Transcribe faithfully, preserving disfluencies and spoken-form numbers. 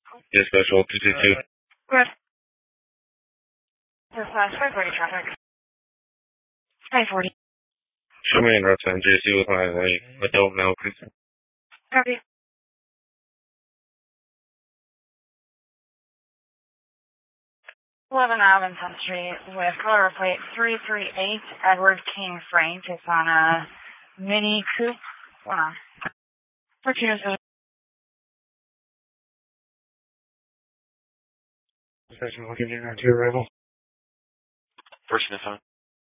Yeah, special two two two. Good. This uh, five forty traffic. five forty. Show me in route ten, J C with my like, adult male, please. Copy. eleven Alvinson Street with color plate three three eight, Edward King Frank. It's on a Mini Coupe. Hold on. For Tuesday. Station, I'll give you to arrival. Person is on.